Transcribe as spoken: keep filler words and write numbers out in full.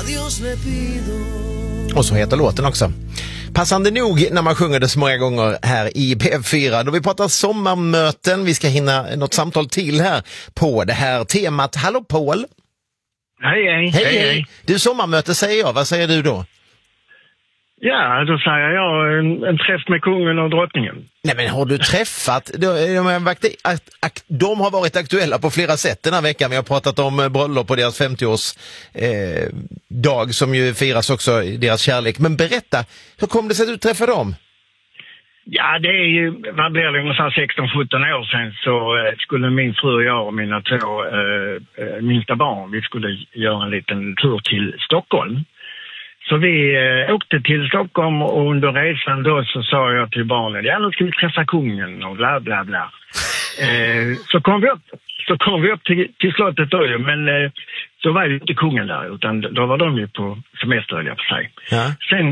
Dios le pido. Och så heter låten också. Passande nog när man sjunger det så många gånger här i P F fyra. Då vi pratar sommarmöten. Vi ska hinna något samtal till här på det här temat. Hallå Paul. Hej, hej. Hej, hej. hej. Du, sommarmöte säger jag. Vad säger du då? Ja, då säger jag en, en träff med kungen och drottningen. Nej, men har du träffat? De, de, de har varit aktuella på flera sätt den här veckan. Vi har pratat om bröllop på deras femtioårs eh, dag som ju firas också i deras kärlek. Men berätta, hur kom det sig att du träffade dem? Ja, det är ju, vad blir det, ungefär sexton sjutton år sedan så eh, skulle min fru och jag och mina två eh, minsta barn, vi skulle göra en liten tur till Stockholm. Så vi eh, åkte till Stockholm och under resan då så sa jag till barnen, ja nu ska vi träffa kungen och bla bla bla. eh, så kom vi upp, så kom vi upp till, till slottet då, men eh, så var ju inte kungen där utan då var de ju på semester, höll jag på sig. Ja. Sen